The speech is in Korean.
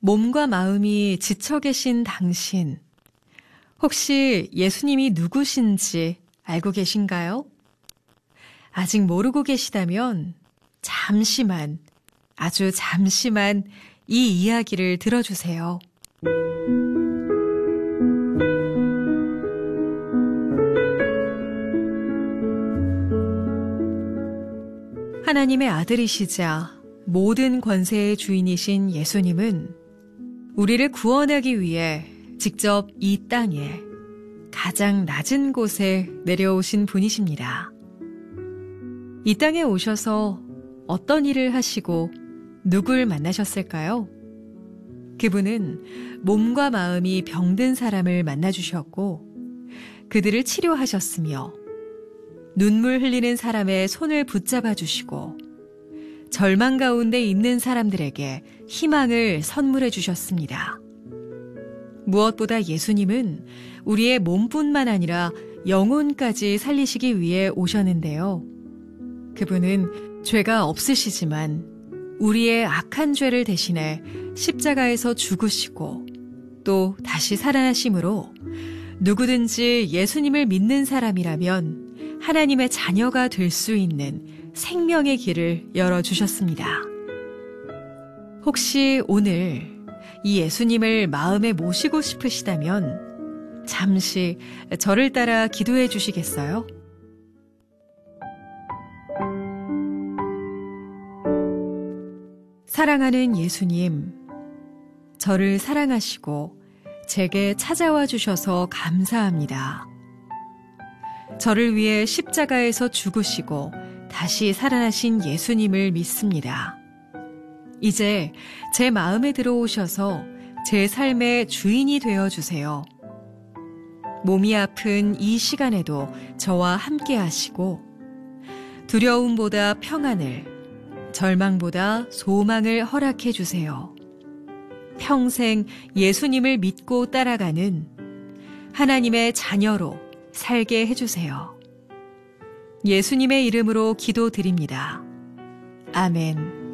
몸과 마음이 지쳐 계신 당신, 혹시 예수님이 누구신지 알고 계신가요? 아직 모르고 계시다면 잠시만, 아주 잠시만 이 이야기를 들어주세요. 하나님의 아들이시자 모든 권세의 주인이신 예수님은 우리를 구원하기 위해 직접 이 땅에 가장 낮은 곳에 내려오신 분이십니다. 이 땅에 오셔서 어떤 일을 하시고 누굴 만나셨을까요? 그분은 몸과 마음이 병든 사람을 만나주셨고 그들을 치료하셨으며 눈물 흘리는 사람의 손을 붙잡아 주시고 절망 가운데 있는 사람들에게 희망을 선물해 주셨습니다. 무엇보다 예수님은 우리의 몸뿐만 아니라 영혼까지 살리시기 위해 오셨는데요. 그분은 죄가 없으시지만 우리의 악한 죄를 대신해 십자가에서 죽으시고 또 다시 살아나심으로 누구든지 예수님을 믿는 사람이라면 하나님의 자녀가 될 수 있는 생명의 길을 열어주셨습니다. 혹시 오늘 이 예수님을 마음에 모시고 싶으시다면 잠시 저를 따라 기도해 주시겠어요? 사랑하는 예수님, 저를 사랑하시고 제게 찾아와 주셔서 감사합니다. 저를 위해 십자가에서 죽으시고 다시 살아나신 예수님을 믿습니다. 이제 제 마음에 들어오셔서 제 삶의 주인이 되어주세요. 몸이 아픈 이 시간에도 저와 함께 하시고 두려움보다 평안을, 절망보다 소망을 허락해 주세요. 평생 예수님을 믿고 따라가는 하나님의 자녀로 살게 해주세요. 예수님의 이름으로 기도드립니다. 아멘.